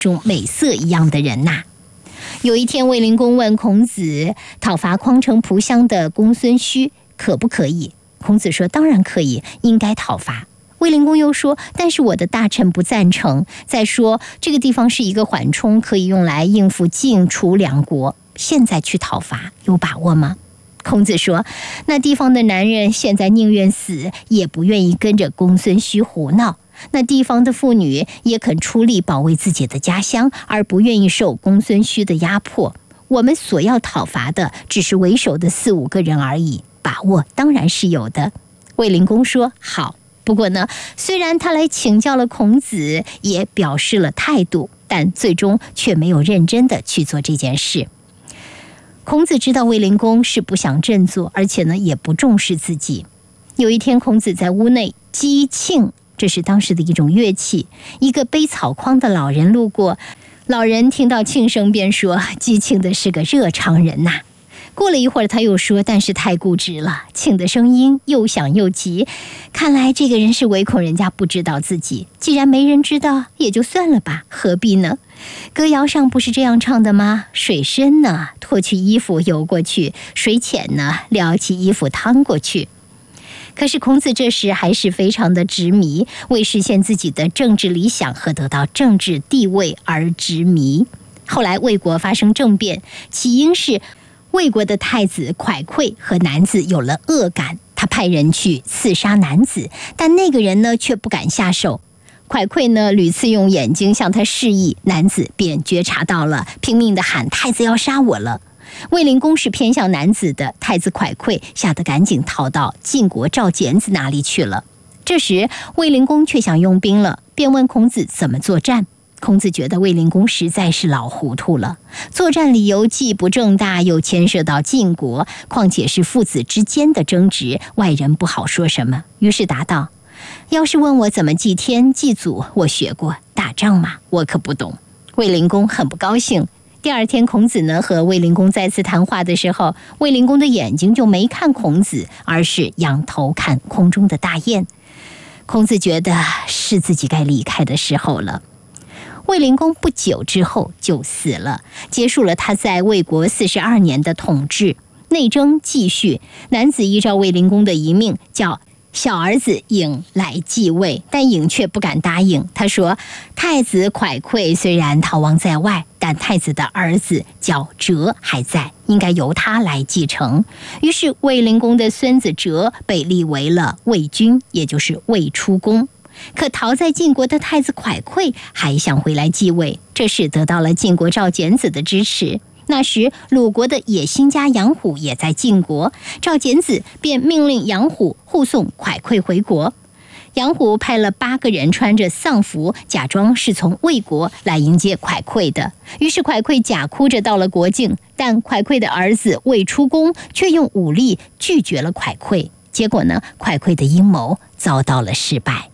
种美色一样的人呐。有一天，卫灵公问孔子，讨伐匡城蒲乡的公孙胥可不可以？孔子说当然可以，应该讨伐。卫灵公又说，但是我的大臣不赞成。再说这个地方是一个缓冲，可以用来应付晋楚两国，现在去讨伐有把握吗？孔子说，那地方的男人现在宁愿死，也不愿意跟着公孙胥胡闹。那地方的妇女也肯出力保卫自己的家乡，而不愿意受公孙胥的压迫。我们所要讨伐的只是为首的4-5个人而已，把握当然是有的。卫灵公说好。不过呢，虽然他来请教了孔子，也表示了态度，但最终却没有认真的去做这件事。孔子知道卫灵公是不想振作，而且呢也不重视自己。有一天，孔子在屋内击磬，这是当时的一种乐器。一个背草筐的老人路过，老人听到磬声便说，击磬的是个热肠人呐。过了一会儿，他又说，但是太固执了，磬的声音又响又急，看来这个人是唯恐人家不知道自己，既然没人知道，也就算了吧，何必呢？歌谣上不是这样唱的吗？水深呢，脱去衣服游过去；水浅呢，撩起衣服趟过去。可是孔子这时还是非常的执迷，为实现自己的政治理想和得到政治地位而执迷。后来魏国发生政变，起因是魏国的太子蒯聩和男子有了恶感，他派人去刺杀男子，但那个人呢却不敢下手。蒯聩呢屡次用眼睛向他示意，男子便觉察到了，拼命地喊，太子要杀我了。卫灵公是偏向男子的，太子蒯聩吓得赶紧逃到晋国赵简子那里去了。这时卫灵公却想用兵了，便问孔子怎么作战。孔子觉得卫灵公实在是老糊涂了，作战理由既不正大，又牵涉到晋国，况且是父子之间的争执，外人不好说什么。于是答道，要是问我怎么祭天祭祖，我学过，打仗嘛，我可不懂。卫灵公很不高兴。第二天，孔子呢和卫灵公再次谈话的时候，卫灵公的眼睛就没看孔子，而是仰头看空中的大雁。孔子觉得是自己该离开的时候了。卫灵公不久之后就死了，结束了他在魏国42年的统治。内争继续，男子依照卫灵公的遗命，叫小儿子郢来继位，但郢却不敢答应。他说，太子蒯聩虽然逃亡在外，但太子的儿子叫哲还在，应该由他来继承。于是卫灵公的孙子哲被立为了卫君，也就是卫出公。可逃在晋国的太子蒯聩还想回来继位，这时得到了晋国赵简子的支持。那时鲁国的野心家杨虎也在晋国，赵简子便命令杨虎护送蒯聩回国。杨虎派了8个人穿着丧服，假装是从魏国来迎接蒯聩的。于是蒯聩假哭着到了国境，但蒯聩的儿子卫出公却用武力拒绝了蒯聩。结果呢，蒯聩的阴谋遭到了失败。